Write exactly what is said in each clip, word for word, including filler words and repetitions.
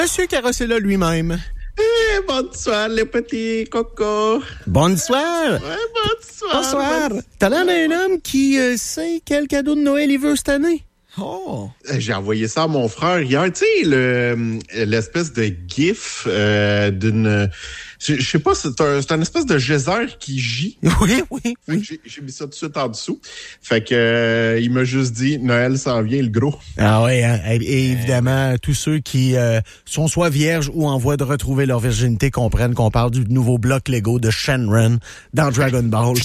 Monsieur Carrossella lui-même. Eh, bonsoir, les petits cocos. Bonsoir. Ouais, bonsoir. Bonsoir. T'as l'air d'un homme qui euh, sait quel cadeau de Noël il veut cette année. Oh. J'ai envoyé ça à mon frère hier. Tu sais, le, l'espèce de gif euh, d'une... Je, je sais pas, c'est un, c'est un espèce de geyser qui gît. Oui, oui, oui. J'ai, j'ai mis ça tout de suite en dessous. Fait que euh, il m'a juste dit, Noël s'en vient, le gros. Ah oui, hein? Et évidemment, tous ceux qui euh, sont soit vierges ou en voie de retrouver leur virginité comprennent qu'on parle du nouveau bloc Lego de Shenron dans Dragon Ball.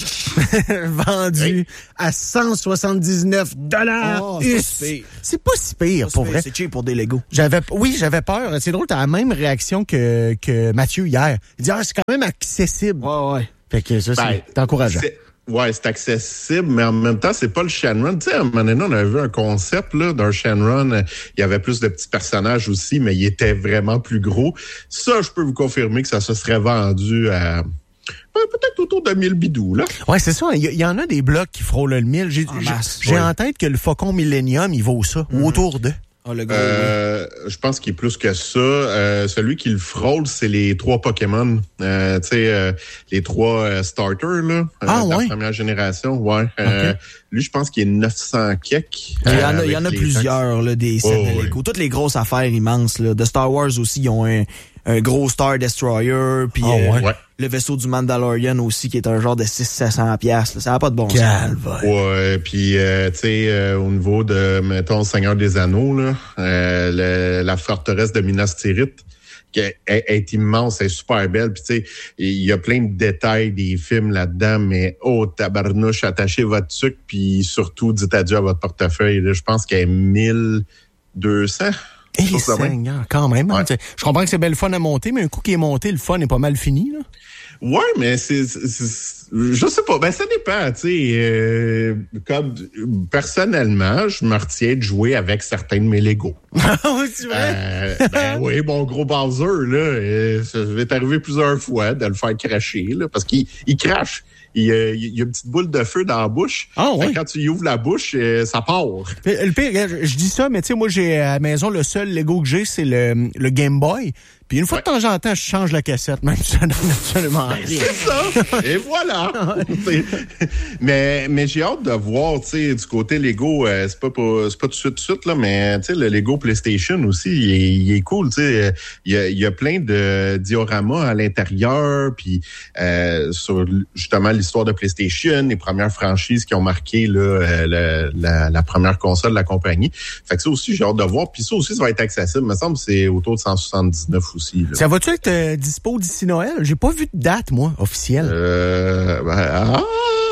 Vendu oui. à cent soixante-dix-neuf dollars. Oh, c'est, pas si pire. c'est pas si pire, pas pour si vrai. C'est cheap pour des Lego. J'avais, oui, j'avais peur. C'est drôle, t'as la même réaction que, que Mathieu hier. Il dit, ah, c'est quand même accessible. Ouais, ouais. Fait que ça, ben, c'est encourageant. C'est... Ouais, c'est accessible, mais en même temps, c'est pas le Shenron. Tu sais, à un moment donné, on avait vu un concept là d'un Shenron. Il y avait plus de petits personnages aussi, mais il était vraiment plus gros. Ça, je peux vous confirmer que ça se serait vendu à... peut-être autour de mille bidous, là. Ouais, c'est ça. Il y, y en a des blocs qui frôlent le mille. J'ai, en j'ai, masse, j'ai ouais. en tête que le Faucon Millennium, il vaut ça, mm-hmm. ou autour de. Oh, le gros, euh, oui. Je pense qu'il est plus que ça. Euh, celui qui le frôle, c'est les trois Pokémon. Euh, tu sais, euh, les trois euh, starters, là. Ah, euh, de ouais. la première génération, ouais. Euh, okay. Lui, je pense qu'il est neuf cents kek. Il y en a, il y en a plusieurs, là, des sets oh, de Lego. Oui. Toutes les grosses affaires immenses, là. De Star Wars aussi, ils ont un, un gros Star Destroyer, puis oh, euh, ouais. ouais. le vaisseau du Mandalorian aussi, qui est un genre de six cents à sept cents piastres. Ça n'a pas de bon Calvaire. sens. Ouais, puis euh, tu sais, euh, au niveau de, mettons, Seigneur des Anneaux, là, euh, le, la forteresse de Minas Tirith, qui est, est, est immense, elle est super belle. Puis tu sais, il y a plein de détails des films là-dedans, mais oh, tabarnouche, attachez votre sucre, puis surtout, dites adieu à votre portefeuille. Là, je pense qu'elle est mille deux cents. Eh, Seigneur, quand même. Ouais. Hein, je comprends que c'est belle fun à monter, mais un coup qui est monté, le fun est pas mal fini, là. Ouais, mais c'est, c'est, c'est je sais pas, ben ça dépend, tu sais. Euh, comme personnellement, je me retiens de jouer avec certains de mes Legos. Oui, c'est vrai. Euh, ben oui, mon gros Bowser là, euh, ça va t'arriver plusieurs fois de le faire cracher là, parce qu'il il crache. Il, euh, il y a une petite boule de feu dans la bouche. Ah, ouais. Quand tu y ouvres la bouche, euh, ça part. Le pire, je dis ça, mais tu sais, moi, j'ai à la maison, le seul Lego que j'ai, c'est le, le Game Boy. Puis une fois ouais. de temps en temps, je change la cassette, même si ça donne absolument rien. C'est ça! Et voilà! mais mais j'ai hâte de voir, tu sais, du côté Lego, euh, c'est pas pas, c'est pas tout de suite, tout de suite, là, mais tu sais, le Lego PlayStation aussi, il est, il est cool, tu sais. Il y a, il y a plein de dioramas à l'intérieur, puis euh, sur justement l'histoire de PlayStation, les premières franchises qui ont marqué là, euh, le, la, la première console de la compagnie. Fait que ça aussi, j'ai hâte de voir. Puis ça aussi, ça va être accessible. Il me semble que c'est autour de cent soixante-dix-neuf aussi. Là. Ça va-tu être euh, dispo d'ici Noël? J'ai pas vu de date, moi, officielle. Euh, ben, ah,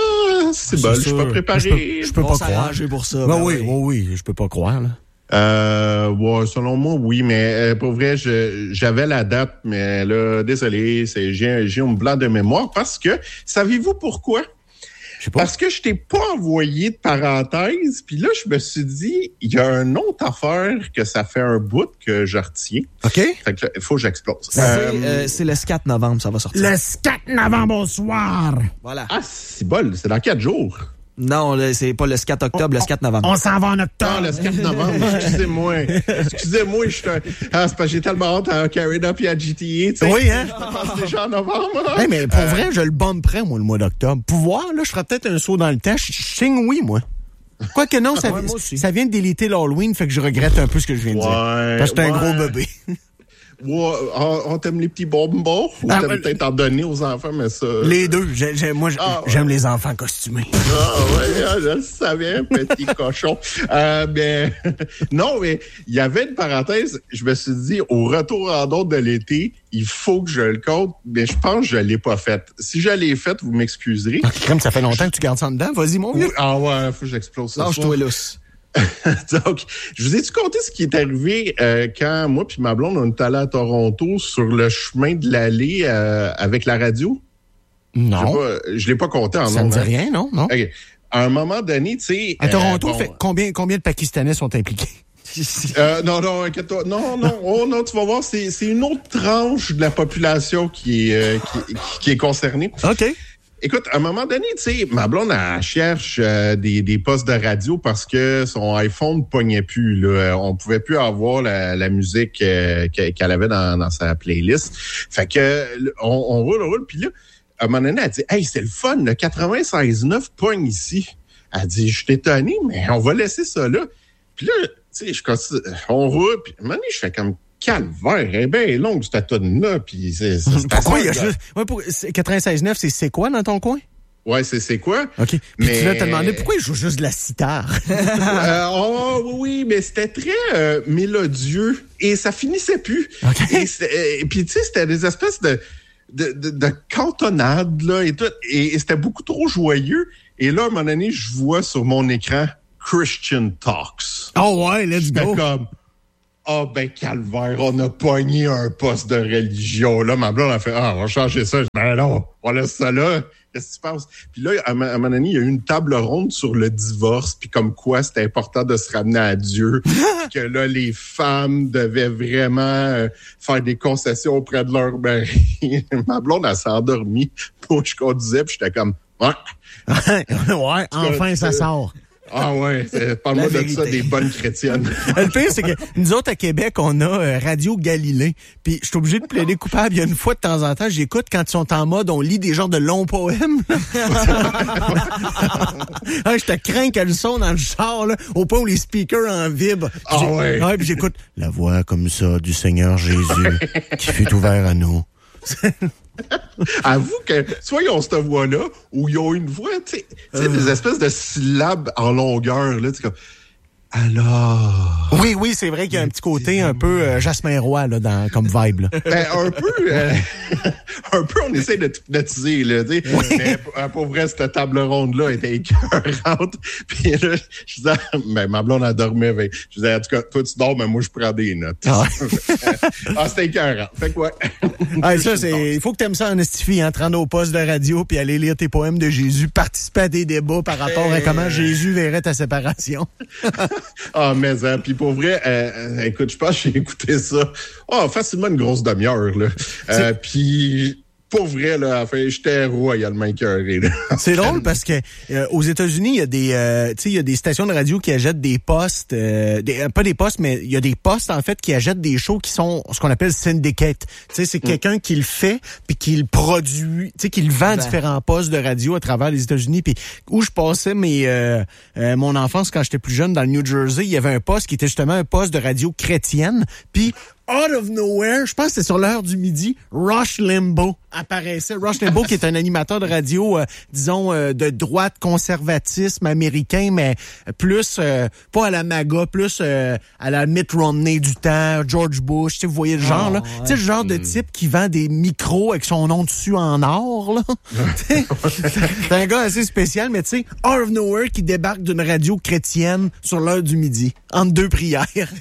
c'est bon, je suis pas préparé. Je peux, je peux pas croire. Pour ça. Ben, ben oui, oui, oui, je peux pas croire, là. Euh, ouais, selon moi, oui, mais euh, pour vrai, je, j'avais la date, mais là, désolé, c'est, j'ai, j'ai un blanc de mémoire parce que, savez-vous pourquoi? Je sais pas. Parce que je t'ai pas envoyé de parenthèse, puis là, je me suis dit, il y a une autre affaire que ça fait un bout que je retiens. OK. Fait que il faut que j'explose. C'est, euh, euh, c'est le quatre novembre, ça va sortir. Le quatre novembre au soir. Voilà. Ah, c'est bol, c'est dans quatre jours. Non, là, c'est pas le quatre octobre, on, le quatre novembre. On s'en va en octobre. Ah, le quatre novembre, excusez-moi. Excusez-moi, je suis un... Ah, c'est parce que j'ai tellement hâte à Ocarina puis à G T A, tu sais. Oui, hein? C'est déjà en novembre. Hein? Hey, mais pour euh... vrai, je le bomberais, moi, le mois d'octobre. Pouvoir, là, je ferais peut-être un saut dans le temps. Je signe oui, moi. Quoique non, ça, ouais, ça vient de déliter l'Halloween, fait que je regrette un peu ce que je viens de dire. Ouais, parce que c'est ouais. un gros bébé. Ouais, on, on t'aime les petits bonbons ou ah, t'aimes euh, peut-être en donner aux enfants, mais ça... Les deux. J'ai, j'ai, moi, ah, j'aime ouais. les enfants costumés. Ah ouais, je le savais, petit cochon. Euh, mais non, mais il y avait une parenthèse. Je me suis dit, au retour en d'autres de l'été, il faut que je le compte, mais je pense que je l'ai pas faite. Si je l'ai faite, vous m'excuserez. Ah, crème, ça fait longtemps que tu gardes ça dedans. Vas-y, mon vieux. Ah ouais, faut que j'explose ça. Lâche-toi lousse. Donc, je vous ai-tu conté ce qui est arrivé euh, quand moi puis ma blonde, on est allés à Toronto sur le chemin de l'allée euh, avec la radio? Non. Pas, je l'ai pas compté en Ça nom. ne dit rien, non? non. Okay. À un moment donné, tu sais... À Toronto, euh, bon, fait combien, combien de Pakistanais sont impliqués? euh, non, non, inquiète-toi. Non, non, oh non, tu vas voir, c'est, c'est une autre tranche de la population qui est, euh, qui, qui est concernée. OK. Écoute, à un moment donné, tu sais, ma blonde, elle cherche euh, des, des postes de radio parce que son iPhone ne pognait plus. Là. On pouvait plus avoir la, la musique euh, qu'elle avait dans, dans sa playlist. Fait que on, on roule, on roule, puis là, à un moment donné, elle dit « Hey, c'est le fun, le quatre-vingt-seize neuf pogne ici. » Elle dit « Je suis étonné, mais on va laisser ça là. » Puis là, tu sais, je continue, on roule, puis à un moment donné, je fais comme calvaire, elle est bien longue, cette tonne-là, puis c'est... c'est Pourquoi il y a juste... Ouais, pour... quatre-vingt-seize neuf, c'est c'est quoi dans ton coin? Ouais, c'est c'est quoi? OK. Puis mais... tu vas te demander pourquoi il joue juste de la sitar? euh, oh, oui, mais c'était très euh, mélodieux et ça finissait plus. Okay. Et, et puis, tu sais, c'était des espèces de, de, de, de cantonades, là, et tout. Et, et c'était beaucoup trop joyeux. Et là, à un moment donné, je vois sur mon écran Christian Talks. Oh ouais, let's go. comme... Ah, oh, ben, calvaire, on a pogné un poste de religion. Là, ma blonde a fait, ah, on va changer ça. Je dis, ben non, on laisse ça là. Qu'est-ce qui se passe? Puis là, à un moment donné, il y a eu une table ronde sur le divorce, puis comme quoi c'était important de se ramener à Dieu. Puis que là, les femmes devaient vraiment euh, faire des concessions auprès de leur mari. Ma blonde, elle s'est endormie. Puis je conduisais, puis j'étais comme, ouais. ouais, enfin, ça sort. Ah ouais, parle-moi de ça, des bonnes chrétiennes. Le pire, c'est que nous autres, à Québec, on a euh, Radio Galilée. Puis je suis obligé de plaider coupable. Il y a une fois de temps en temps, j'écoute quand ils sont en mode, on lit des genres de longs poèmes. ah, je te crains qu'elle sonne dans le char, là, au point où les speakers en vibrent. Ah ouais. ouais. Puis j'écoute la voix comme ça du Seigneur Jésus qui fut ouvert à nous. Avoue que soit ils ont cette voix-là ou ils ont une voix, tu sais, euh... des espèces de syllabes en longueur, là, tu sais, comme alors. Oui, oui, c'est vrai qu'il y a un petit côté un peu euh, Jasmin Roy là, dans, comme vibe. Là. Ben, un peu, euh, un peu, on essaie de hypnotiser, là, tu sais. Oui. Mais pour vrai, cette table ronde-là était écœurante. Puis là, je disais, ben, ma blonde, elle dormait avec. Je disais, en tout cas, toi, tu dors, mais moi, je prends des notes. Ah, ah c'était écœurant. Fait que, ouais. Ah, ça, c'est, il faut que tu aimes ça en estifie, hein, te rendre au poste de radio puis aller lire tes poèmes de Jésus, participer à des débats par rapport hey. à comment Jésus verrait ta séparation. Ah, mais, hein, puis pour vrai, euh, euh, écoute, je pense que j'ai écouté ça. Oh, facilement une grosse demi-heure, là. Euh, puis, pour vrai, là, enfin, j'étais royalement écœuré, là. C'est drôle parce que euh, aux États-Unis, il y a des, euh, tu sais, il y a des stations de radio qui achètent des postes, euh, des, pas des postes, mais il y a des postes en fait qui achètent des shows qui sont ce qu'on appelle syndicate. Tu sais, c'est mm. quelqu'un qui le fait puis qui le produit, tu sais, qui le vend à ben. différents postes de radio à travers les États-Unis. Puis où je passais mes, euh, euh, mon enfance quand j'étais plus jeune dans le New Jersey, il y avait un poste qui était justement un poste de radio chrétienne. Puis out of nowhere, je pense que c'était sur l'heure du midi, Rush Limbaugh apparaissait. Rush Limbaugh qui est un animateur de radio, euh, disons, euh, de droite conservatisme américain, mais plus, euh, pas à la MAGA, plus euh, à la Mitt Romney du temps, George Bush, tu sais, vous voyez le genre, oh, là. Ouais. Tu sais, le genre de type qui vend des micros avec son nom dessus en or, là. C'est un gars assez spécial, mais tu sais, out of nowhere qui débarque d'une radio chrétienne sur l'heure du midi, entre deux prières.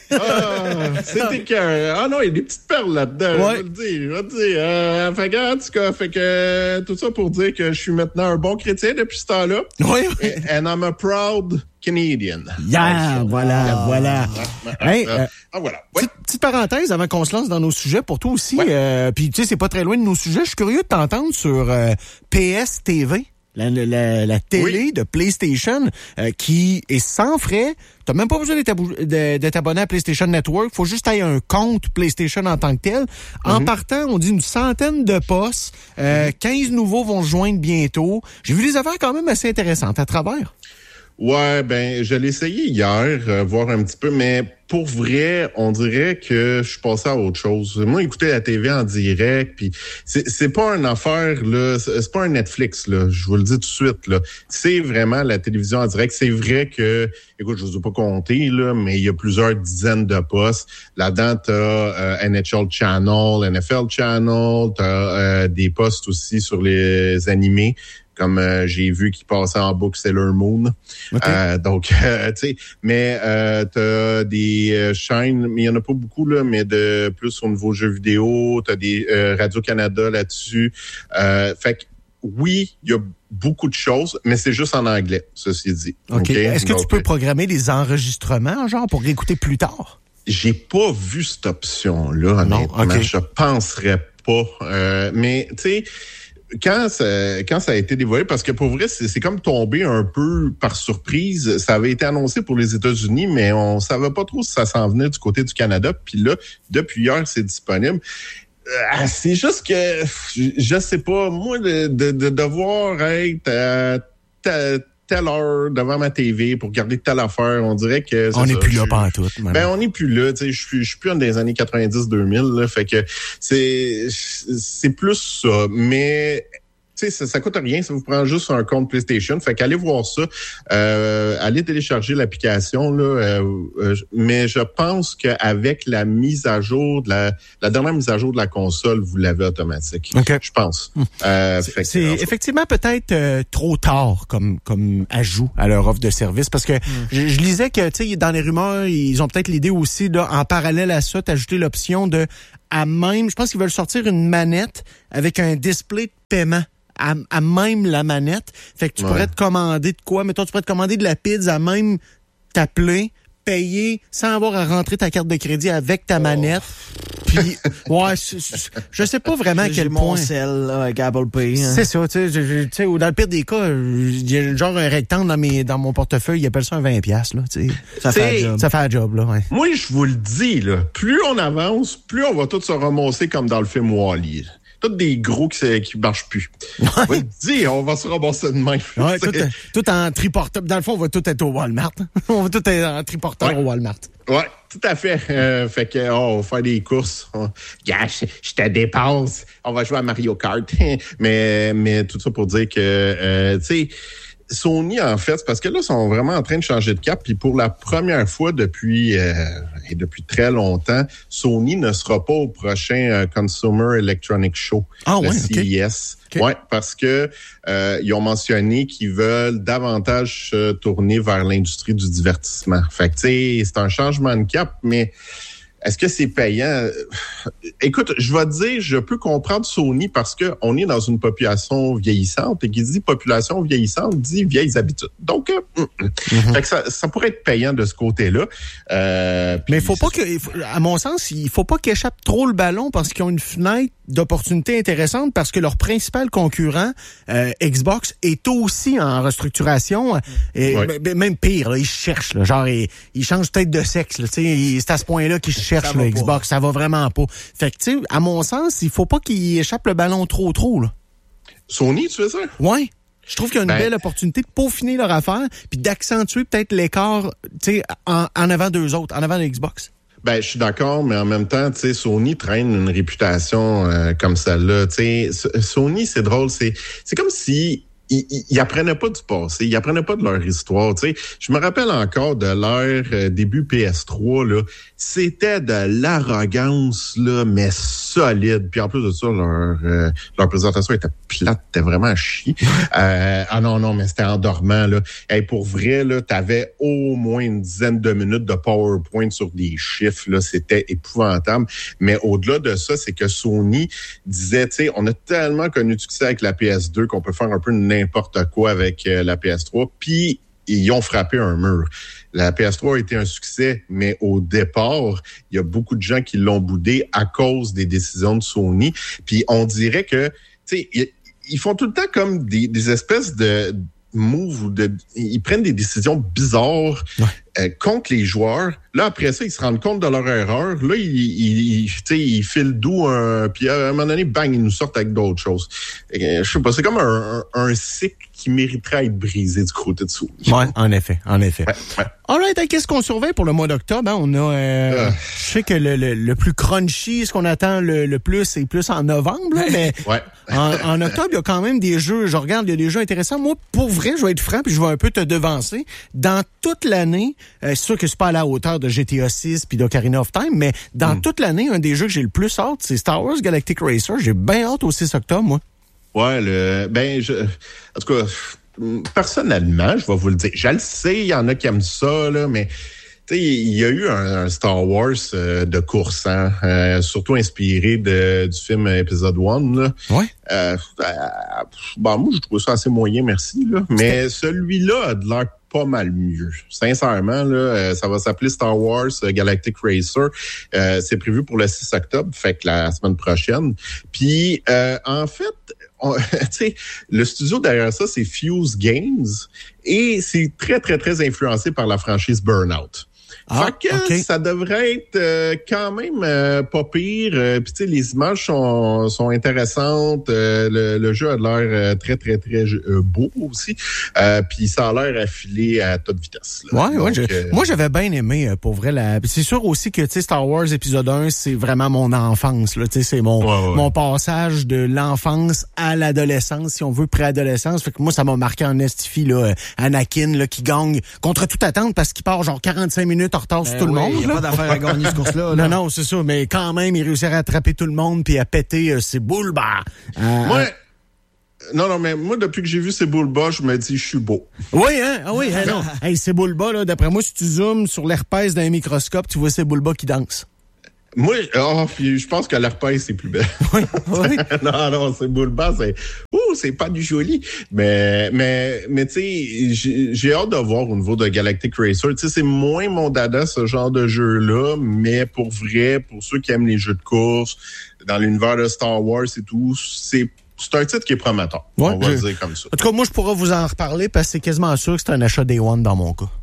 Ah, c'était que... Ah non, il y a des petites perles là-dedans, ouais. je vais le dire. Je vais le dire. Euh, fait que, en tout cas, fait que, tout ça pour dire que je suis maintenant un bon chrétien depuis ce temps-là. Oui, oui. And I'm a proud Canadian. Yeah, voilà, ah, voilà. Ah, hey, euh, ah, voilà. Ouais. Petite, petite parenthèse avant qu'on se lance dans nos sujets pour toi aussi. Ouais. Euh, puis, tu sais, c'est pas très loin de nos sujets. Je suis curieux de t'entendre sur euh, P S T V. La, la, la télé oui. de PlayStation euh, qui est sans frais. T'as même pas besoin d'être, abou- d'être abonné à PlayStation Network. Faut juste avoir un compte PlayStation en tant que tel. Mm-hmm. En partant, on dit une centaine de postes. Euh, mm-hmm. quinze nouveaux vont se joindre bientôt. J'ai vu des affaires quand même assez intéressantes à travers. Ouais, ben, je l'ai essayé hier, euh, voir un petit peu, mais pour vrai, on dirait que je suis passé à autre chose. Moi, écouter la T V en direct, puis c'est, c'est pas une affaire, là, c'est pas un Netflix, là, je vous le dis tout de suite, là. C'est vraiment la télévision en direct. C'est vrai que, écoute, je vous ai pas compté, là, mais il y a plusieurs dizaines de postes. Là-dedans, t'as euh, N H L Channel, N F L Channel, t'as euh, des postes aussi sur les animés. Comme euh, j'ai vu qu'il passait en boucle Sailor Moon. Okay. Euh, donc, euh, tu sais, mais euh, t'as des euh, chaînes, mais il y en a pas beaucoup, là, mais de plus au niveau jeux vidéo, t'as des euh, Radio-Canada là-dessus. Euh, fait que oui, il y a beaucoup de choses, mais c'est juste en anglais, ceci dit. OK. okay? Est-ce que donc, tu peux programmer des enregistrements, genre, pour réécouter plus tard? J'ai pas vu cette option-là, honnêtement. Okay. Je penserais pas. Euh, mais, tu sais, quand ça, quand ça a été dévoilé, parce que pour vrai, c'est, c'est comme tombé un peu par surprise. Ça avait été annoncé pour les États-Unis, mais on savait pas trop si ça s'en venait du côté du Canada. Puis là, depuis hier, c'est disponible. Euh, c'est juste que, je sais pas, moi, de, de, de devoir être à ta, telle heure devant ma T V pour regarder telle affaire, on dirait que... On n'est plus là je, pantoute. Ben, on n'est plus là, tu sais, je suis, je suis plus dans des années quatre-vingt-dix deux mille, là, fait que c'est, c'est plus ça, mais... Tu sais, ça, ça coûte rien, ça vous prend juste un compte PlayStation. Fait qu'allez voir ça, euh, allez télécharger l'application là. Euh, euh, mais je pense qu'avec la mise à jour de la, la dernière mise à jour de la console, vous l'avez automatique. Okay. Je pense. Euh, c'est fait que, c'est effectivement peut-être euh, trop tard comme comme ajout à leur offre de service parce que mm. je, je lisais que tu sais dans les rumeurs ils ont peut-être l'idée aussi là en parallèle à ça d'ajouter l'option de à même je pense qu'ils veulent sortir une manette avec un display de paiement. À, à même la manette. Fait que tu ouais. pourrais te commander de quoi? Mettons, tu pourrais te commander de la pizza à même t'appeler, payer, sans avoir à rentrer ta carte de crédit avec ta oh. manette. Puis, ouais, c- c- je sais pas vraiment à quel J'ai point. Mon sel, là, avec Apple Pay. Hein. C'est ça, tu sais, ou dans le pire des cas, j'ai genre un rectangle dans mes, dans mon portefeuille, ils appellent ça un vingt piastres, là, tu sais. Ça fait un job. Ça fait un job, là, ouais. Moi, je vous le dis, là, plus on avance, plus on va tous se ramasser comme dans le film Wall-E. Tous des gros qui, qui marchent plus. Ouais. On va te dire, on va se ramasser de même. Ouais, tout, tout en triportable. Dans le fond, on va tout être au Walmart. On va tout être en triportable ouais. au Walmart. Ouais, tout à fait. Euh, fait que, oh, on va faire des courses. Oh, yeah, je, je te dépasse. On va jouer à Mario Kart. mais, mais tout ça pour dire que, euh, tu sais, Sony, en fait, c'est parce que là, ils sont vraiment en train de changer de cap. Puis pour la première fois depuis euh, et depuis très longtemps, Sony ne sera pas au prochain euh, Consumer Electronics Show, ah, le ouais, C E S. Okay. Ouais, parce que euh, ils ont mentionné qu'ils veulent davantage se tourner vers l'industrie du divertissement. Fait que tu sais, c'est un changement de cap, mais est-ce que c'est payant? Écoute, je vais te dire, je peux comprendre Sony parce que on est dans une population vieillissante et qui dit population vieillissante dit vieilles habitudes. Donc, euh, mm-hmm. fait que ça, ça pourrait être payant de ce côté-là. Euh, Mais il faut pas que, à mon sens, il faut pas qu'ils échappent trop le ballon parce qu'ils ont une fenêtre d'opportunité intéressante parce que leur principal concurrent, euh, Xbox, est aussi en restructuration. Et ouais. m- même pire, là, ils cherchent, là, genre ils, ils changent peut-être de sexe. Là, c'est à ce point-là qu'ils cherchent le Xbox. Ça va vraiment pas. Fait que, tu sais, à mon sens, il faut pas qu'ils échappent le ballon trop trop. Là. Sony, tu veux ça? Ouais. Je trouve qu'il y a une ben, belle opportunité de peaufiner leur affaire puis d'accentuer peut-être l'écart, tu sais, en, en avant d'eux autres, en avant de Xbox. Ben, je suis d'accord, mais en même temps, tu sais, Sony traîne une réputation euh, comme celle-là. Tu sais, Sony, c'est drôle, c'est, c'est comme si ils, ils, ils apprenaient pas du passé, ils apprenaient pas de leur histoire. Tu sais, je me rappelle encore de l'ère euh, début P S trois là, c'était de l'arrogance là, mais solide. Puis en plus de ça, leur euh, leur présentation était plate, c'était vraiment à chier. euh, ah non non, mais c'était endormant là. Et pour vrai là, t'avais au moins une dizaine de minutes de PowerPoint sur des chiffres là, c'était épouvantable. Mais au-delà de ça, c'est que Sony disait, tu sais, on a tellement connu du succès avec la P S deux qu'on peut faire un peu n'importe quoi avec euh, la P S trois. Puis ils ont frappé un mur. La P S trois a été un succès, mais au départ, il y a beaucoup de gens qui l'ont boudé à cause des décisions de Sony. Puis on dirait que, tu sais, ils, ils font tout le temps comme des, des espèces de moves ou de, ils prennent des décisions bizarres ouais. euh, contre les joueurs. Là, après ça, ils se rendent compte de leur erreur. Là, ils, ils, ils, tu sais, ils filent doux, un, puis à un moment donné, bang, ils nous sortent avec d'autres choses. Et, je sais pas, c'est comme un, un, un cycle qui mériterait à être brisé du côté de Sony. Oui, en effet, en effet. Ouais, ouais. All right, hein, qu'est-ce qu'on surveille pour le mois d'octobre? Hein? On a, euh, euh. je sais que le, le, le plus crunchy, ce qu'on attend le, le plus, c'est plus en novembre, là, mais ouais. en, en octobre, il y a quand même des jeux, je regarde, il y a des jeux intéressants. Moi, pour vrai, je vais être franc, puis je vais un peu te devancer. Dans toute l'année, euh, c'est sûr que c'est pas à la hauteur de G T A six puis d'Ocarina of Time, mais dans mm. toute l'année, un des jeux que j'ai le plus hâte, c'est Star Wars Galactic Racer. J'ai bien hâte au six octobre, moi. Ouais, le, ben, je, en tout cas, personnellement, je vais vous le dire, je le sais, il y en a qui aiment ça, là, mais tu sais, il y a eu un, un Star Wars euh, de course, hein, euh, surtout inspiré de, du film épisode un, là. Ouais. Euh, euh, bon, moi, je trouve ça assez moyen, merci, là. Mais celui-là a de l'air pas mal mieux. Sincèrement, là, euh, ça va s'appeler Star Wars euh, Galactic Racer. Euh, c'est prévu pour le six octobre, fait que la semaine prochaine. Puis, euh, en fait, on, tu sais, le studio derrière ça, c'est Fuse Games et c'est très, très, très influencé par la franchise Burnout. Ah, fait que okay. ça devrait être euh, quand même euh, pas pire. Euh, Puis tu sais, les images sont, sont intéressantes. Euh, le, le jeu a l'air euh, très, très, très euh, beau aussi. Euh, Puis ça a l'air affilé à toute vitesse. Là. Ouais, Donc, ouais. Je, euh, moi, j'avais bien aimé, pour vrai. La, c'est sûr aussi que tu sais, Star Wars épisode un, c'est vraiment mon enfance. Là, tu sais, c'est mon ouais, ouais. mon passage de l'enfance à l'adolescence, si on veut, préadolescence. Fait que moi, ça m'a marqué en estifi, là, Anakin, là, qui gagne contre toute attente parce qu'il part genre quarante-cinq minutes en retard ben sur tout oui, le monde. Il n'y a pas d'affaire à gagner ce course-là. Non, non, c'est ça. Mais quand même, il réussit à rattraper tout le monde puis à péter euh, ses boules. Bah, euh, moi, non, non, mais moi, depuis que j'ai vu ces boules bas, je me dis, je suis beau. Oui, hein? Ah oui, hein, non. Hey, ces boules bas, là, d'après moi, si tu zoomes sur l'herpès d'un microscope, tu vois ces boules bas qui dansent. Moi, oh, je pense que l'herpès, c'est plus belle. Oui, oui. non, non, c'est boule bas, c'est, ouh, c'est pas du joli. Mais, mais, mais, tu sais, j'ai, j'ai hâte de voir au niveau de Galactic Racer. Tu sais, c'est moins mon dada, ce genre de jeu-là, mais pour vrai, pour ceux qui aiment les jeux de course, dans l'univers de Star Wars et tout, c'est, c'est un titre qui est prometteur. Ouais, on va je... le dire comme ça. En tout cas, moi, je pourrais vous en reparler parce que c'est quasiment sûr que c'est un achat Day One dans mon cas.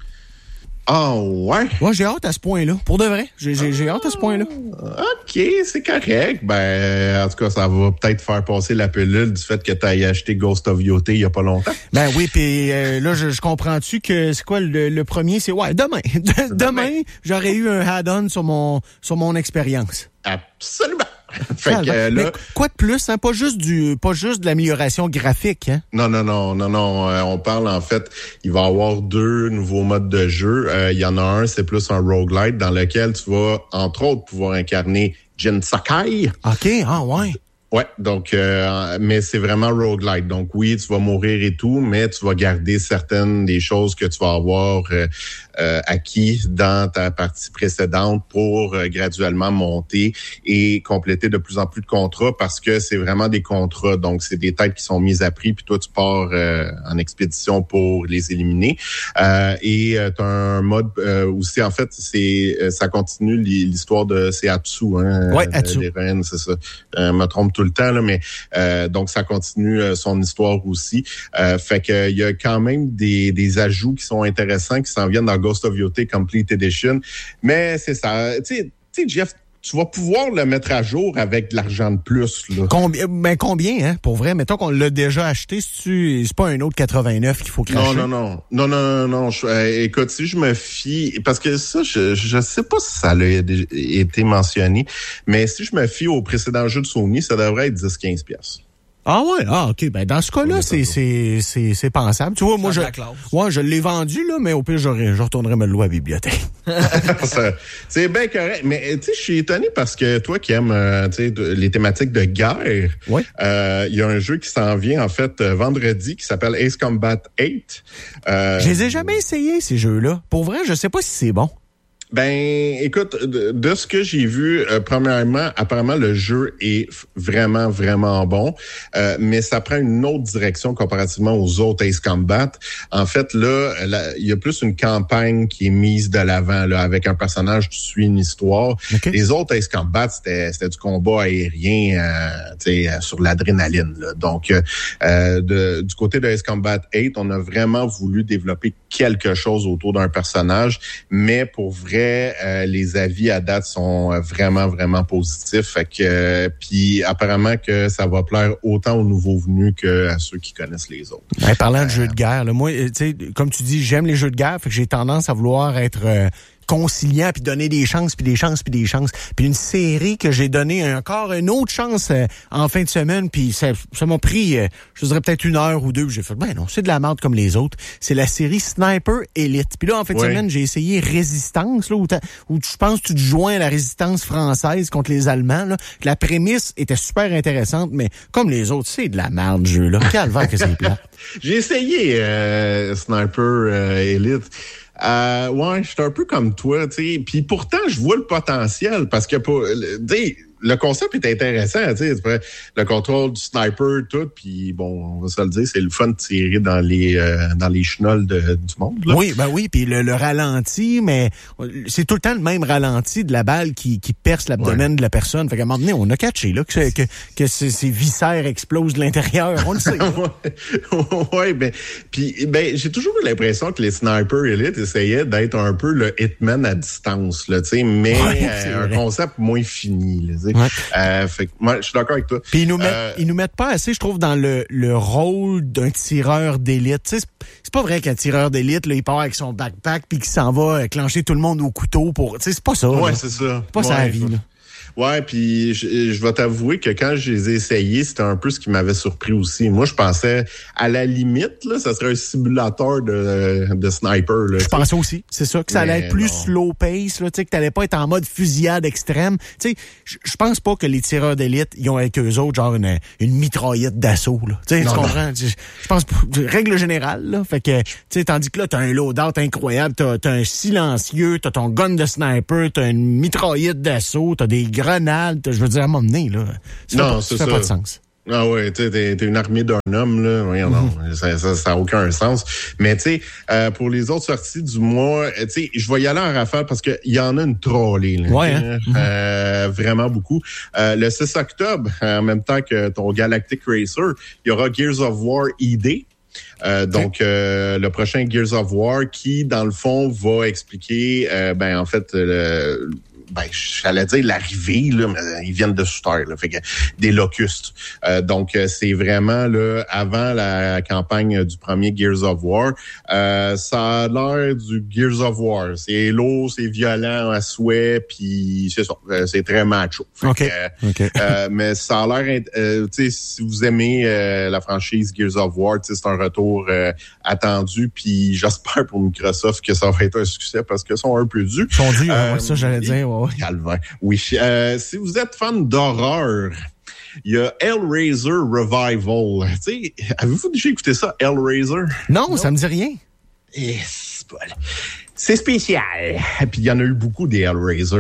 Ah ouais? Ouais, j'ai hâte à ce point-là. Pour de vrai, j'ai, j'ai, j'ai hâte à ce point-là. OK, c'est correct. Ben, en tout cas, ça va peut-être faire passer la pilule du fait que tu aies acheté Ghost of Yoté il y a pas longtemps. Ben oui, puis euh, là, je, je comprends-tu que c'est quoi le, le premier? C'est ouais, demain. demain, demain, j'aurais eu un add-on sur mon sur mon expérience. Absolument. Fait que, euh, là, mais quoi de plus, hein? Pas juste du, pas juste de l'amélioration graphique, hein? Non, non, non, non, non. Euh, on parle, en fait, il va y avoir deux nouveaux modes de jeu. Euh, il y en a un, c'est plus un roguelite dans lequel tu vas, entre autres, pouvoir incarner Jin Sakai. OK, ah ouais. Ouais, donc, euh, mais c'est vraiment roguelite. Donc, oui, tu vas mourir et tout, mais tu vas garder certaines des choses que tu vas avoir euh, euh, acquis dans ta partie précédente pour euh, graduellement monter et compléter de plus en plus de contrats parce que c'est vraiment des contrats. Donc, c'est des têtes qui sont mises à prix, puis toi, tu pars euh, en expédition pour les éliminer. Euh, et euh, tu as un mode euh, aussi, en fait, c'est euh, ça continue l'histoire de c'est Atsu, hein, ouais, Atsu. l'héroïne, c'est ça. Euh, me trompe tout le temps, là, mais euh, donc ça continue euh, son histoire aussi. Euh, fait que il y a quand même des, des ajouts qui sont intéressants qui s'en viennent dans Ghost of Yoté Complete Edition. Mais c'est ça. Tu sais, tu sais, Jeff, tu vas pouvoir le mettre à jour avec de l'argent de plus. Là. Combien, ben combien, hein, pour vrai? Mettons qu'on l'a déjà acheté, c'est, c'est pas un autre quatre-vingt-neuf qu'il faut cracher. Non, non, non. Non, non, non, non. Je, euh, écoute, si je me fie... Parce que ça, je je sais pas si ça a été mentionné, mais si je me fie au précédent jeu de Sony, ça devrait être dix à quinze piastres. Ah ouais, ah ok, ben dans ce cas-là, c'est c'est c'est c'est pensable. Tu vois, moi je ouais, je l'ai vendu là, mais au pire j'aurais je retournerai me le louer à la bibliothèque. C'est bien correct, mais tu sais, je suis étonné parce que toi qui aimes euh, tu sais les thématiques de guerre, il ouais. euh, y a un jeu qui s'en vient en fait euh, vendredi qui s'appelle Ace Combat huit. Euh, je les ai jamais essayés ces jeux-là. Pour vrai, je sais pas si c'est bon. Ben, écoute, de, de ce que j'ai vu, euh, premièrement, apparemment, le jeu est f- vraiment, vraiment bon, euh, mais ça prend une autre direction comparativement aux autres Ace Combat. En fait, là, il y a plus une campagne qui est mise de l'avant, là, avec un personnage qui suit une histoire. Okay. Les autres Ace Combat, c'était, c'était du combat aérien, euh, tu sais, sur l'adrénaline, là. Donc, euh, de, du côté de Ace Combat huit, on a vraiment voulu développer quelque chose autour d'un personnage, mais pour vrai, Euh, les avis à date sont vraiment, vraiment positifs. Fait que, euh, puis apparemment que ça va plaire autant aux nouveaux venus qu'à ceux qui connaissent les autres. Ouais, parlant de jeux de guerre, là, moi, tu sais, comme tu dis, j'aime les jeux de guerre, fait que j'ai tendance à vouloir être euh, conciliant puis donner des chances puis des chances puis des chances. Puis une série que j'ai donné encore une autre chance euh, en fin de semaine puis ça ça m'a pris euh, je dirais peut-être une heure ou deux, j'ai fait ben non, c'est de la merde comme les autres. C'est la série Sniper Elite. Puis là en fin de oui. semaine, j'ai essayé Résistance là où où je pense que tu te joins à la résistance française contre les Allemands là. La prémisse était super intéressante mais comme les autres, c'est de la merde ce jeu là. Calvaire que c'est plat. J'ai essayé euh, Sniper euh, Elite. Euh, ouais, je suis un peu comme toi, tu sais. Puis pourtant, je vois le potentiel parce que, tu sais, le concept est intéressant, tu sais, le contrôle du sniper, tout, puis bon, on va se le dire, c'est le fun de tirer dans les euh, dans les chenolles de, du monde. Là. Oui, ben oui, puis le, le ralenti, mais c'est tout le temps le même ralenti de la balle qui, qui perce l'abdomen ouais. de la personne. Fait qu'à un moment donné, on a catché là que, que, que ces, ces viscères explosent de l'intérieur, on le sait. ouais, ouais, ben, puis ben j'ai toujours eu l'impression que les snipers élites essayaient d'être un peu le hitman à distance, là, tu sais, mais ouais, euh, un concept moins fini, là, tu sais. Ouais. Euh, fait que moi, je suis d'accord avec toi. Puis ils nous mettent, euh, ils nous mettent pas assez, je trouve, dans le, le rôle d'un tireur d'élite. Tu sais, c'est, c'est pas vrai qu'un tireur d'élite, là, il part avec son backpack puis qu'il s'en va clencher tout le monde au couteau pour, tu sais, c'est pas ça. Ouais, là. c'est ça. C'est pas ouais, ça la vie, là. Ouais, puis je, je vais t'avouer que quand je les ai essayés, c'était un peu ce qui m'avait surpris aussi. Moi, je pensais, à la limite, là, ça serait un simulateur de, de sniper. Là, je pensais aussi, c'est ça, que ça allait être plus non. slow pace, là, tu sais, que t'allais pas être en mode fusillade extrême. Tu sais, je pense pas que les tireurs d'élite, ils ont avec eux autres genre une, une mitraillette d'assaut, là. Tu sais, tu comprends? Je pense, règle générale, là. Fait que, tu sais, tandis que là, t'as un loadout incroyable, t'as, t'as un silencieux, t'as ton gun de sniper, t'as une mitraillette d'assaut, t'as des grenades, je veux dire, à un moment donné, là. Ça non, fait pas, c'est ça ça. fait pas de sens. Ah ouais, tu sais, t'es, t'es une armée d'un homme, là. Oui, non, mm-hmm. ça, ça, ça a aucun sens. Mais tu sais, euh, pour les autres sorties du mois, tu sais, je vais y aller en rafale parce qu'il y en a une trollée, là. Ouais, hein? euh, mm-hmm. Vraiment beaucoup. Euh, le six octobre, en même temps que ton Galactic Racer, il y aura Gears of War I D. Euh, donc, euh, le prochain Gears of War qui, dans le fond, va expliquer, euh, ben, en fait, le... Ben, j'allais dire l'arrivée, là, mais ils viennent de sous terre, là, fait que des locustes. Euh, donc, c'est vraiment là avant la campagne du premier Gears of War. Euh, ça a l'air du Gears of War. C'est lourd, c'est violent à souhait, puis c'est ça, c'est très macho. Fait okay. que, okay. Euh, mais ça a l'air, euh, tu sais, si vous aimez euh, la franchise Gears of War, tu sais, c'est un retour euh, attendu, puis j'espère pour Microsoft que ça va être un succès parce qu'ils sont un peu dus. Ils sont dus, euh, ouais, ça j'allais dire. Ouais. Calvaire. Oui. Euh, si vous êtes fan d'horreur, il y a Hellraiser Revival. Tu sais, avez-vous déjà écouté ça, Hellraiser? Non, non. Ça me dit rien. Et c'est, pas... c'est spécial. Puis il y en a eu beaucoup des Hellraiser.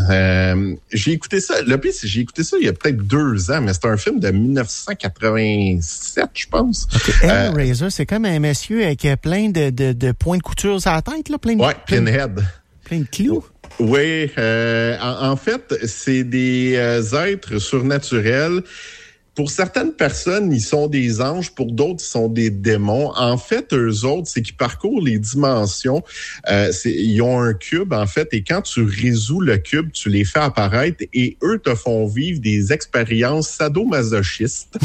Euh, j'ai écouté ça. Le pire, c'est j'ai écouté ça il y a peut-être deux ans, mais c'est un film de dix-neuf cent quatre-vingt-sept, je pense. Okay. Hellraiser, euh, c'est comme un monsieur avec plein de, de, de points de couture sur la tête, là, plein de. Ouais, Pinhead. Plein de clous. Oui, euh, en, en fait, c'est des euh, êtres surnaturels. Pour certaines personnes, ils sont des anges. Pour d'autres, ils sont des démons. En fait, eux autres, c'est qu'ils parcourent les dimensions. Euh, c'est, ils ont un cube, en fait, et quand tu résous le cube, tu les fais apparaître et eux te font vivre des expériences sadomasochistes.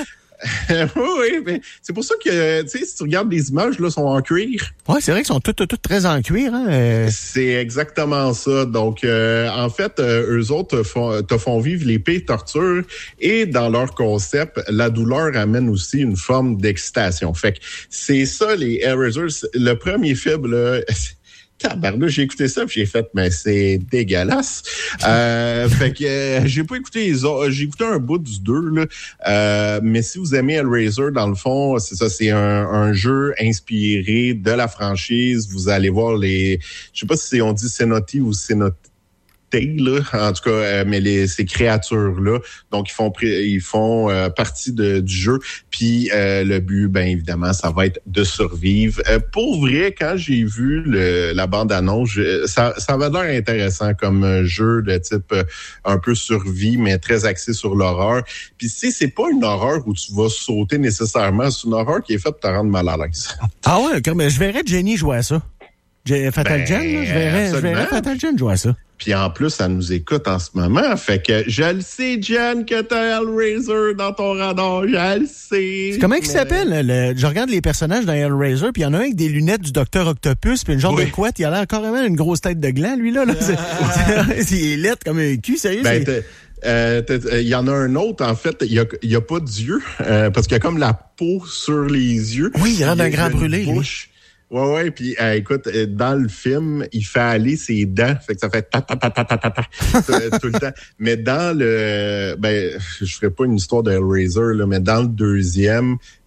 Oui, mais c'est pour ça que, tu sais, si tu regardes les images, là, sont en cuir. Oui, c'est vrai qu'ils sont toutes, toutes, toutes très en cuir, hein. Euh... C'est exactement ça. Donc, euh, en fait, euh, eux autres te font, te font vivre les pires tortures et dans leur concept, la douleur amène aussi une forme d'excitation. Fait que c'est ça, les Hellraisers. Le premier film, là... Tabarnouche, j'ai écouté ça puis j'ai fait, mais c'est dégueulasse. Euh, fait que euh, j'ai pas écouté les autres. J'ai écouté un bout du deux, là. Euh, mais si vous aimez Hellraiser, dans le fond, c'est ça, c'est un, un jeu inspiré de la franchise. Vous allez voir les... Je sais pas si on dit Cenote ou Cenote. Là, en tout cas, euh, mais les, ces créatures-là, donc ils font ils font euh, partie de, du jeu. Puis euh, le but, ben évidemment, ça va être de survivre. Euh, pour vrai, quand j'ai vu le, la bande-annonce, je, ça, ça avait l'air intéressant comme jeu de type euh, un peu survie, mais très axé sur l'horreur. Puis tu sais, c'est pas une horreur où tu vas sauter nécessairement, c'est une horreur qui est faite pour te rendre mal à l'aise. Ah ouais, mais je verrais Jenny jouer à ça. Fatal ben, Gen, là, je verrais, je verrais Fatal Gen jouer à ça. Puis en plus, ça nous écoute en ce moment. Fait que je le sais, Jen, que t'as Hellraiser dans ton radar. Je le sais. Comment mais... il s'appelle? Le... Je regarde les personnages dans Hellraiser, puis il y en a un avec des lunettes du Docteur Octopus, puis une genre oui. de couette. Il a l'air carrément une grosse tête de gland, lui, là. là. Il est laid comme un cul, sérieux. Ben, il euh, y en a un autre, en fait. Il n'y a, a pas d'yeux, euh, parce qu'il y a comme la peau sur les yeux. Oui, il a l'air d'un grand brûlé, bouche. Ouais, ouais, puis euh, écoute, dans le film, il fait aller ses dents, fait que ça fait ta ta ta ta ta ta ta tout le temps. Mais dans le, ben, je ferai pas une histoire de Hellraiser, là, mais dans le deuxième, il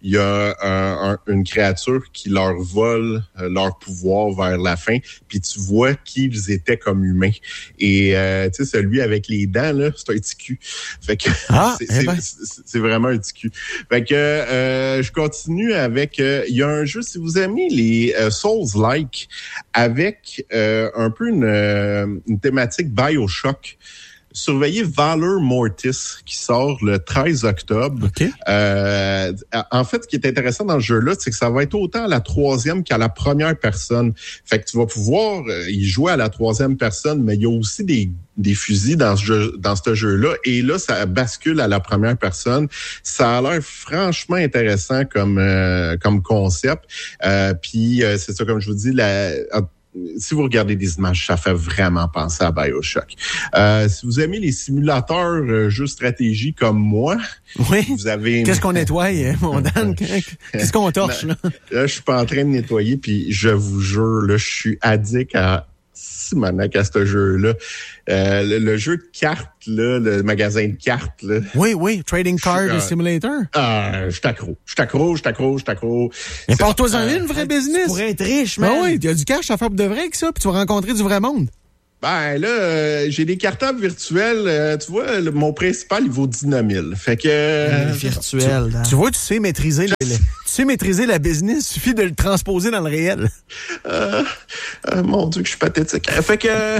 il y a un, un, une créature qui leur vole euh, leur pouvoir vers la fin, puis tu vois qu'ils étaient comme humains. Et euh, tu sais, celui avec les dents, là, c'est un petit cul. Fait que ah, c'est, eh ben. c'est, c'est, c'est vraiment un petit cul. Fait que euh, je continue avec, euh, il y a un jeu, si vous aimez les euh, Souls-like, avec euh, un peu une, euh, une thématique BioShock. Surveillez Valor Mortis qui sort le treize octobre. Okay. Euh, en fait, ce qui est intéressant dans ce jeu-là, c'est que ça va être autant à la troisième qu'à la première personne. Fait que tu vas pouvoir euh, y jouer à la troisième personne, mais il y a aussi des des fusils dans ce jeu, dans ce jeu-là. Et là, ça bascule à la première personne. Ça a l'air franchement intéressant comme euh, comme concept. Euh, puis euh, c'est ça, comme je vous dis, la si vous regardez des images, ça fait vraiment penser à BioShock. Euh, si vous aimez les simulateurs euh, jeux stratégie comme moi, oui. vous avez... Qu'est-ce qu'on nettoie, mon Dan? Qu'est-ce qu'on torche, là? Là, je suis pas en train de nettoyer, puis je vous jure, là, je suis addict à... Simonac à ce jeu-là. Euh, le, le jeu de cartes, là, le magasin de cartes. Là. Oui, oui, Trading Card euh, Simulator. Ah, je t'accro, je t'accro, je t'accro, je t'accro. Mais porte-toi-en euh, une, vrai business. Tu pourrais être riche, man. Ah oui, il y a du cash à faire pour de vrai avec ça, puis tu vas rencontrer du vrai monde. Ben là, euh, j'ai des cartables virtuels. Euh, tu vois, le, mon principal, il vaut dix-neuf mille. Fait que... Euh, virtuel. Tu, tu vois, tu sais maîtriser... Le, le, tu sais maîtriser la business, il suffit de le transposer dans le réel. Euh, euh, mon Dieu, que je suis pathétique. Fait que...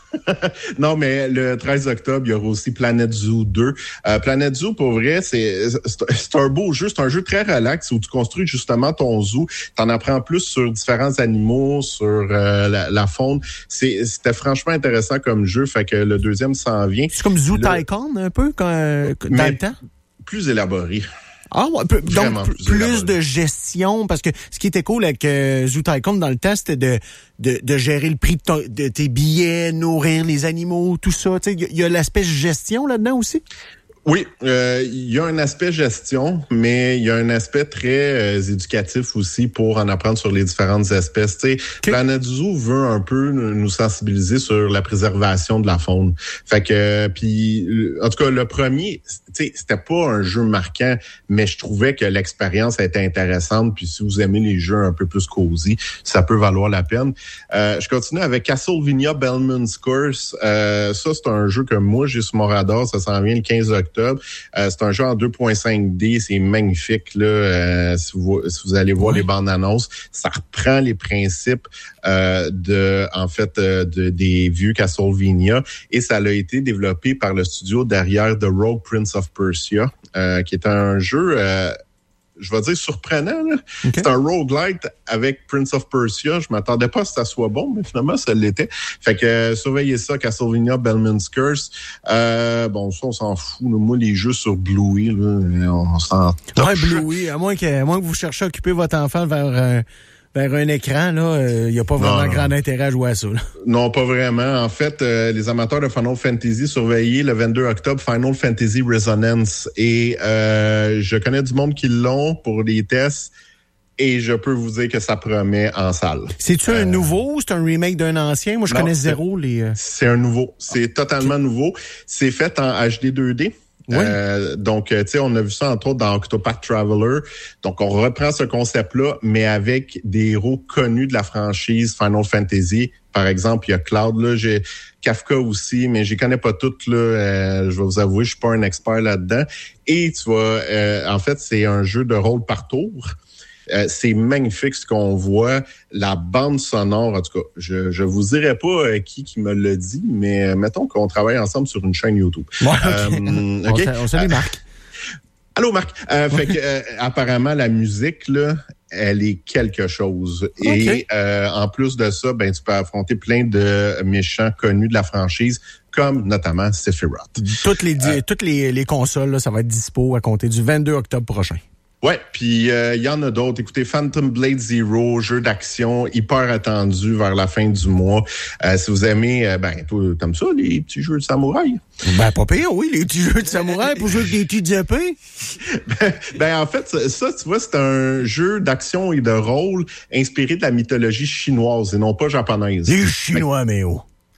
non, mais le treize octobre, il y aura aussi Planet Zoo deux. Euh, Planet Zoo, pour vrai, c'est, c'est un beau jeu. C'est un jeu très relax où tu construis justement ton zoo. Tu en apprends plus sur différents animaux, sur euh, la, la faune. C'est, c'était franchement intéressant comme jeu. Fait que le deuxième s'en vient. C'est comme Zoo Tycoon, un peu, quand, euh, dans le temps? Plus élaboré. Ah ouais, peu, donc plus, plus de gestion, parce que ce qui était cool avec euh, Zoo Tycoon dans le temps, c'était de, de, de gérer le prix de, ton, de tes billets, nourrir les animaux, tout ça. Tu sais, il y, y a l'aspect gestion là-dedans aussi? Oui, euh, il y a un aspect gestion, mais il y a un aspect très euh, éducatif aussi pour en apprendre sur les différentes espèces. Tu sais, okay. Planet Zoo veut un peu nous sensibiliser sur la préservation de la faune. Fait que, puis, en tout cas, le premier, tu sais, c'était pas un jeu marquant, mais je trouvais que l'expérience était intéressante. Puis, si vous aimez les jeux un peu plus cosy, ça peut valoir la peine. Euh, je continue avec Castlevania Bellman's Curse. Euh, ça, c'est un jeu que moi j'ai sur mon radar. Ça s'en vient le quinze octobre. Euh, c'est un jeu en deux point cinq D, c'est magnifique là. Euh, si, vous, si vous allez voir oui. les bandes annonces, ça reprend les principes euh, de, en fait, euh, de, des vieux Castlevania et ça a été développé par le studio derrière The Rogue Prince of Persia, euh, qui est un jeu. Euh, je vais dire surprenant. Là. Okay. C'est un roguelite avec Prince of Persia. Je m'attendais pas à ce que ça soit bon, mais finalement, ça l'était. Fait que euh, surveillez ça, Castlevania Bellman's Curse. Euh, bon, ça, on s'en fout. Là. Moi, les jeux sur Bluey, là, on s'en torche. Ouais, Bluey, à moins que, à moins que vous cherchiez à occuper votre enfant vers... Euh... Vers un écran, là, il euh, n'y a pas vraiment non, grand intérêt à jouer à ça. Là. Non, pas vraiment. En fait, euh, les amateurs de Final Fantasy, surveillez le vingt-deux octobre Final Fantasy Resonance. Et euh, je connais du monde qui l'ont pour les tests. Et je peux vous dire que ça promet en salle. C'est-tu euh, un nouveau ou c'est un remake d'un ancien? Moi, je non, connais zéro les... Euh... C'est un nouveau. C'est totalement okay. nouveau. C'est fait en H D deux D. Oui. Euh, donc, tu sais, on a vu ça entre autres dans Octopath Traveler. Donc, on reprend ce concept-là, mais avec des héros connus de la franchise Final Fantasy. Par exemple, il y a Cloud, là, j'ai Kafka aussi, mais je les connais pas toutes, là. Euh, je vais vous avouer, je suis pas un expert là-dedans. Et tu vas, euh, en fait, c'est un jeu de rôle par tour. Euh, c'est magnifique ce qu'on voit, la bande sonore, en tout cas, je je vous dirai pas euh, qui qui me l'a dit, mais euh, mettons qu'on travaille ensemble sur une chaîne YouTube. Ouais, okay. Euh, okay. On salue Marc. Euh, allô Marc. Euh, fait que euh, apparemment la musique là, elle est quelque chose. Okay. Et euh, en plus de ça, ben tu peux affronter plein de méchants connus de la franchise, comme notamment Sephiroth. Toutes les euh, toutes les les consoles là, ça va être dispo à compter du vingt-deux octobre prochain. Ouais, puis il euh, y en a d'autres. Écoutez, Phantom Blade Zero, jeu d'action hyper attendu vers la fin du mois. Euh, si vous aimez, euh, ben, toi, comme ça, les petits jeux de samouraï. Ben, pas pire, oui, les petits jeux de samouraï pour jouer avec des petites épées. ben, ben, en fait, ça, tu vois, c'est un jeu d'action et de rôle inspiré de la mythologie chinoise et non pas japonaise. Les Chinois, mais oh.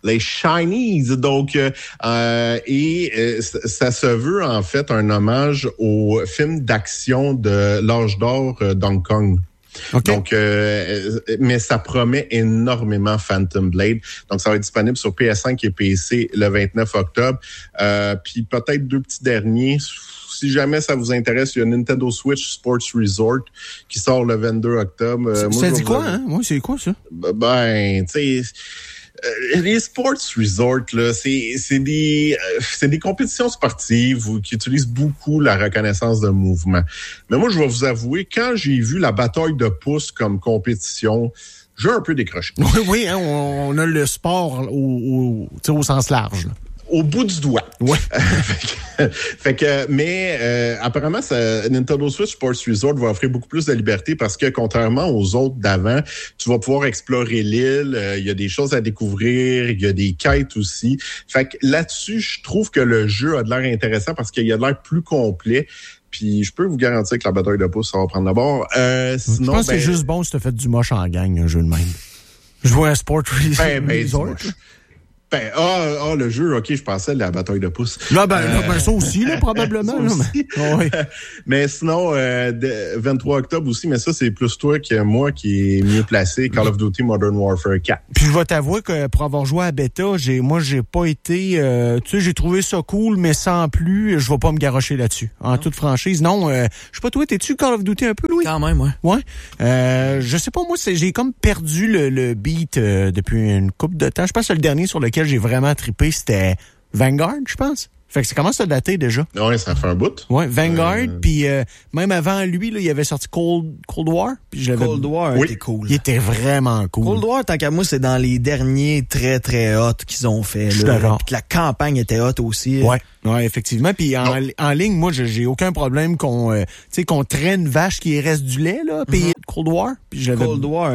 Les Shinies, donc euh, et euh, ça se veut en fait un hommage au film d'action de l'âge d'or euh, d'Hong Kong. Okay. Donc, euh, mais ça promet énormément Phantom Blade. Donc, ça va être disponible sur P S cinq et P C le vingt-neuf octobre. Euh, puis peut-être deux petits derniers. Si jamais ça vous intéresse, il y a Nintendo Switch Sports Resort qui sort le vingt-deux octobre. Euh, moi, ça dit quoi, hein? Moi, c'est quoi ça? Ben, tu sais. Euh, les sports resorts, là, c'est, c'est des, euh, c'est des compétitions sportives où, qui utilisent beaucoup la reconnaissance de mouvement. Mais moi, je vais vous avouer, quand j'ai vu la bataille de pouces comme compétition, j'ai un peu décroché. Oui, oui, hein, on a le sport au, au, au sens large, là. Au bout du doigt. Ouais. fait, que, fait que, mais euh, apparemment, ça, Nintendo Switch Sports Resort va offrir beaucoup plus de liberté parce que contrairement aux autres d'avant, tu vas pouvoir explorer l'île. Il euh, y a des choses à découvrir, il y a des quêtes aussi. Fait que là-dessus, je trouve que le jeu a de l'air intéressant parce qu'il a de l'air plus complet. Puis je peux vous garantir que la bataille de pouces, ça va prendre d'abord. Euh, sinon, je pense ben, que c'est juste bon si t'as fait du moche en gang, un jeu de même. Je vois un Sport ben, ben, Resort. Ben, ah, ah, le jeu, OK, je pensais à la bataille de pouces. Là, ben, euh, ben ça aussi, là, probablement. ça là, aussi. Mais, oh, oui. mais sinon, euh, vingt-trois octobre aussi, mais ça, c'est plus toi que moi qui est mieux placé, Call of Duty Modern Warfare quatre. Puis je vais t'avouer que pour avoir joué à bêta, j'ai, moi, j'ai pas été... Euh, tu sais, j'ai trouvé ça cool, mais sans plus, je vais pas me garrocher là-dessus. En non. toute franchise. Non, euh, je sais pas, toi, t'es-tu Call of Duty un peu, Louis? Quand même, ouais. Ouais. Euh, je sais pas, moi, c'est, j'ai comme perdu le, le beat euh, depuis une couple de temps. Je pense que le dernier sur lequel j'ai vraiment trippé, c'était Vanguard, je pense. Fait que ça commence à dater déjà. Ouais, ça fait un bout. Ouais, Vanguard, euh... puis euh, même avant lui, là, il avait sorti Cold, Cold War. Puis je l'avais... Cold War oui. était cool. Il était vraiment cool. Cold War, tant qu'à moi, c'est dans les derniers très, très hot qu'ils ont fait. Je suis là. d'accord. Puis la campagne était hot aussi. Ouais, ouais, effectivement. Puis en, en ligne, moi, j'ai aucun problème qu'on, euh, tu sais, qu'on traîne une vache qui reste du lait, là, puis mm-hmm. Cold War. Puis je l'avais... Cold War.